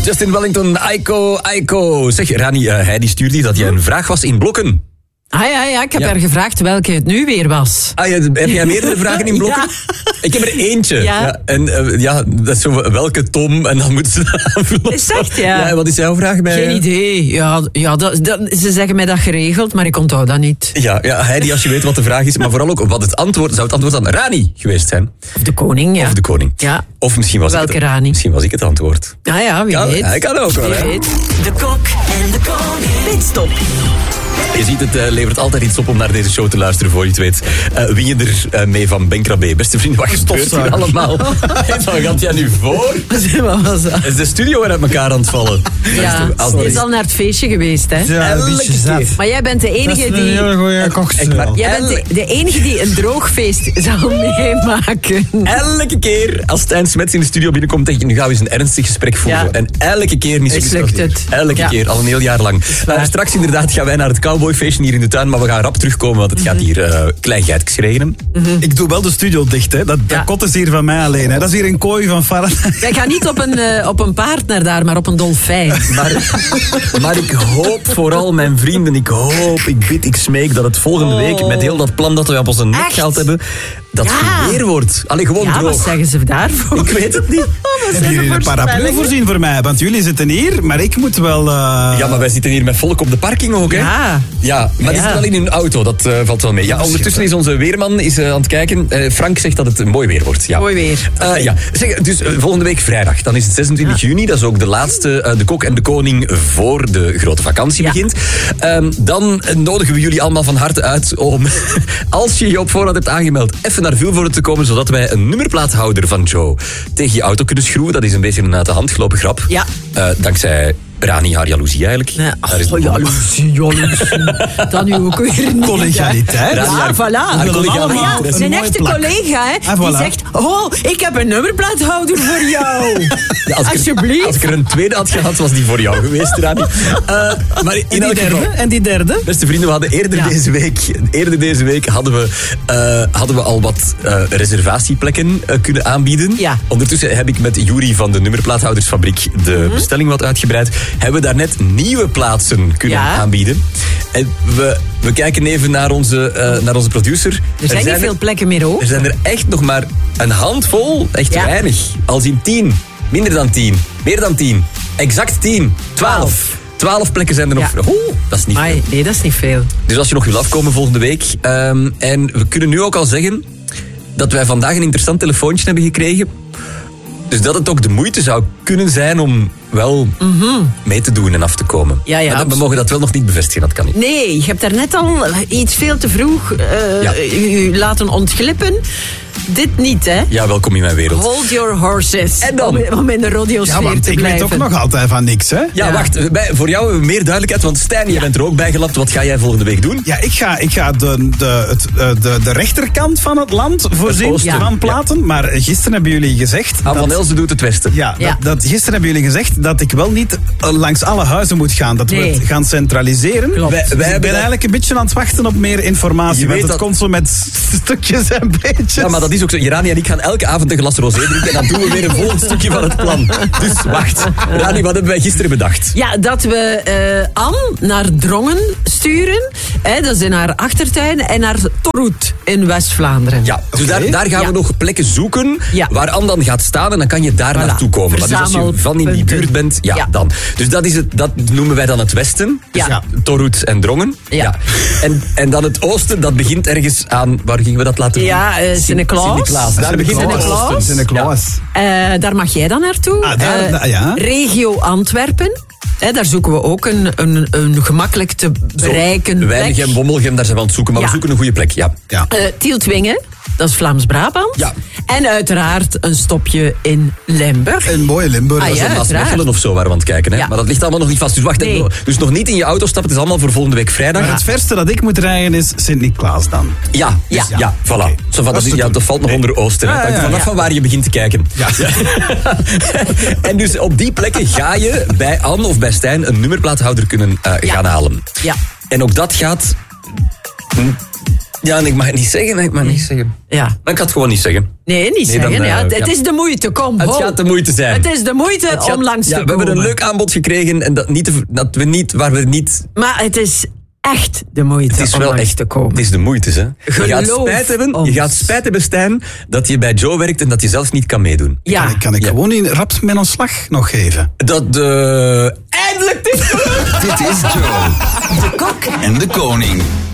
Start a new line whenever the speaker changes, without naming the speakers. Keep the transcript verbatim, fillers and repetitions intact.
Justin Wellington, Aiko, Aiko. Zeg, Rani, uh, Heidi stuurde hier dat jij een vraag was in blokken.
Ah ja, ja, ik heb
Ja.
haar gevraagd welke het nu weer was.
Ah, ja, heb jij meerdere vragen in blokken?
Ja.
Ik heb er eentje.
Ja.
Ja, en uh, ja, dat is zo, welke Tom? En dan moeten ze dat aanvullen.
Is echt, ja.
Ja, en wat is jouw vraag bij?
Geen idee. Ja, ja dat, dat, ze zeggen mij dat geregeld, maar ik onthoud dat niet.
Ja, ja, Heidi, als je weet wat de vraag is, maar vooral ook wat het antwoord, zou het antwoord dan Rani geweest zijn?
Of de koning, ja.
Of de koning.
Ja.
Of misschien was,
Welke
ik het,
Rani?
misschien was ik het antwoord.
Ah ja, wie
Ja,
weet.
hij kan ook wel,
Wie
hè.
weet.
De kok en de koning. Pitstop.
Je ziet, het uh, levert altijd iets op om naar deze show te luisteren, voor je het weet. Uh, wie je er uh, mee van Benkrabé? Beste vrienden, wat gebeurt hier allemaal? Wat gaat jij nu voor?
Wat was dat?
Is de studio weer uit elkaar aan het vallen?
Ja,
Als
je
dat
is al naar het feestje geweest, hè?
Ja, een beetje zat.
Maar jij bent de
Dat is
enige
een
die...
hele goede kokstel.
Jij bent de, de enige die een droogfeest zal meemaken.
Elke keer als Stijn Smets in de studio binnenkomt, denk je, nu gaan we eens een ernstig gesprek voeren.
Ja.
En elke keer mislukt
Mislukt het.
Elke
Ja.
keer, al een heel jaar lang.
waar.
Uh, straks inderdaad gaan wij naar het cowboyfeestje hier in de tuin, maar we gaan rap terugkomen, want het gaat hier uh, klein geitjes regenen.
Ik doe wel de studio dicht, hè. Dat, dat
Ja.
kot is hier van mij alleen, hè. Dat is hier een kooi van Faraday.
Wij gaan niet op een, uh, op een paard naar daar, maar op een dolfijn.
Maar, maar ik hoop vooral, mijn vrienden, ik hoop, ik bid, ik smeek dat het volgende week, met heel dat plan dat we op onze nek
Echt?
gehaald hebben, dat
Ja.
het weer wordt. Allee, gewoon
Ja, wat
droog.
zeggen ze daarvoor?
Ik weet het niet.
Wat
Hebben
zijn de
jullie een paraplu
voorspellingen?
voorzien voor mij? Want jullie zitten hier, maar ik moet wel... uh,
Ja, maar wij zitten hier met volk op de parking ook, hè?
Ja.
Ja, maar die
Ja.
zit wel in hun auto, dat uh, valt wel mee. Ja, ondertussen is onze weerman is, uh, aan het kijken. Uh, Frank zegt dat het een mooi weer wordt. Ja.
Mooi weer.
Uh, ja. Zeg, dus uh, volgende week vrijdag, dan is het zesentwintig juni. Dat is ook de laatste, uh, de kok en de koning voor de grote vakantie
Ja.
begint. Um, dan uh, nodigen we jullie allemaal van harte uit om, als je je op voorhand hebt aangemeld, even naar Vilvoorde te komen, zodat wij een nummerplaathouder van Joe tegen je auto kunnen schroeven. Dat is een beetje een uit de hand gelopen grap.
Ja.
Uh, dankzij Rani haar jaloezie eigenlijk.
Nee,
Daar is
oh,
het begonnen.
jaloezie, jaloezie. Dan nu ook weer niet.
Collegialiteit.
Rani,
Ja,
haar-
voilà.
haar
willen
collega-
allemaal
Ja,
een
zijn
mooie
echte
plak.
collega, hè,
Ah,
die
voilà.
zegt, oh, ik heb een nummerplaathouder voor jou.
Ja, als ik er-
Alsjeblieft.
Als ik er een tweede had gehad, was die voor jou geweest, Rani. Uh, maar in
En die
elk geval,
derde? En die derde?
beste vrienden, we hadden eerder,
Ja.
deze, week, eerder deze week hadden we, uh, hadden we al wat uh, reservatieplekken uh, kunnen aanbieden.
Ja.
Ondertussen heb ik met Juri van de Nummerplaathoudersfabriek de
Mhm.
bestelling wat uitgebreid. Hebben we daarnet nieuwe plaatsen kunnen
Ja.
aanbieden. En we, we kijken even naar onze, uh, naar onze producer.
Er zijn niet veel plekken meer, hoor.
Er zijn er echt nog maar een handvol, echt
Ja.
weinig. Als in tien. Minder dan tien. Meer dan tien. Exact tien. Twaalf. Twaalf plekken zijn er nog.
Ja.
Oeh, dat is niet veel.
Amai, nee, dat is niet veel.
Dus als je nog wil afkomen volgende week. Um, en we kunnen nu ook al zeggen dat wij vandaag een interessant telefoontje hebben gekregen. Dus dat het ook de moeite zou kunnen zijn om wel mee te doen en af te komen.
Ja, ja,
maar dat, we
absoluut.
mogen dat wel nog niet bevestigen, dat kan niet.
Nee, je hebt daarnet al iets veel te vroeg uh,
Ja.
u laten ontglippen. Dit niet, hè?
Ja, welkom in mijn wereld.
Hold your horses.
En dan?
Om, om in de rodeo-sfeer
Ja, want
te
ik
blijven.
weet ook nog altijd van niks, hè.
Ja,
Ja.
wacht. Bij, voor jou meer duidelijkheid, want Stijn, je bent er ook bij gelapt. Wat ga jij volgende week doen?
Ja, ik ga, ik ga de, de, het, eh, de, de rechterkant van het land voorzien
oosten.
van platen. Maar gisteren hebben jullie gezegd...
Aan Van
dat-
Elsen doet het westen.
Ja,
Ja.
Dat, dat, gisteren hebben jullie gezegd dat ik wel niet eh, langs alle huizen moet gaan. Dat we
Nee.
het gaan centraliseren.
Klopt.
Wij,
Dus
wij
ik
hebben
ben
dat-
eigenlijk een beetje aan het wachten op meer informatie.
Je
Want
weet
het
dat-
komt zo met stukjes en beetjes.
Ja, maar dat is ook zo. Rani en ik gaan elke avond een glas rosé drinken en dan doen we weer een volgend stukje van het plan. Dus wacht. Rani, wat hebben wij gisteren bedacht?
Ja, dat we eh Anne naar Drongen sturen. Hè, dat is in haar achtertuin. En naar Torhout in West-Vlaanderen.
Ja, dus
Oké.
daar, daar gaan
Ja.
we nog plekken zoeken
Ja.
waar Anne dan gaat staan en dan kan je daar
Voilà.
naartoe komen. Maar dus als je van in die
Verzamelpunten.
buurt bent, ja,
Ja.
dan. Dus dat, is het, dat noemen wij dan het westen. Dus
Ja.
Torhout en Drongen.
Ja.
En, en dan het oosten, dat begint ergens aan, waar gingen we dat laten doen?
Ja, eh,
Sint-
Sint-Niklaas.
Sint-Niklaas. Daar begint het
Sint-Niklaas.
oosten.
Sint-Niklaas.
Eh, daar mag jij dan naartoe.
Ah, daar-
Eh,
da- ja.
Regio Antwerpen. Hè, daar zoeken we ook een, een, een gemakkelijk te bereiken plek.
Weinigem, Wommelgem, daar zijn we aan het zoeken. Maar
Ja.
we zoeken een goede plek, ja.
Ja.
Eh, Tieltwingen, dat is Vlaams-Brabant.
Ja.
En uiteraard een stopje in Limburg.
Een mooie Limburg.
Ah,
Dat is
ja,
een
uiteraard.
Maasmechelen of zo waar we aan het kijken. Hè?
Ja.
Maar dat ligt allemaal nog niet vast. Dus wacht, hè,
Nee.
dus nog niet in je auto stappen. Het is allemaal voor volgende week vrijdag.
Maar het verste dat ik moet rijden is Sint-Niklaas dan.
Ja,
Ja.
ja, ja, voilà.
Oké.
Zo van, dat,
Dat is
is,
te
ja,
doen.
dat valt nog
Nee.
onder Oosten. hè.
Ja,
Het hangt
ja,
vanaf
ja.
van waar je begint te kijken.
Ja.
En dus op die plekken ga je bij Anne of bij Stijn een nummerplaathouder kunnen uh,
Ja.
gaan halen.
Ja.
En ook dat gaat... hm, Ja, en ik mag het niet zeggen. Ik mag het niet zeggen.
Ja.
Maar ik ga het gewoon niet zeggen.
Nee, niet
Nee,
zeggen.
dan, uh,
ja. Het,
ja.
het is de moeite, kom.
Het
ho.
gaat de moeite zijn.
Het is de moeite
Het gaat-
om langs
ja,
te
we
komen.
hebben een leuk aanbod gekregen en dat, niet te, dat we niet, waar we niet...
Maar het is echt de moeite
Het is
om
wel
langs
echt
te komen.
Het is de moeite, hè. Je gaat
Geloof
spijt hebben,
ons.
je gaat spijt hebben, Stijn, dat je bij Joe werkt en dat je zelfs niet kan meedoen.
Ja.
Kan ik, kan ik
Ja.
gewoon in rap mijn ontslag nog geven?
Dat de... Eindelijk dit!
Dit is Joe.
De Kok
En de koning.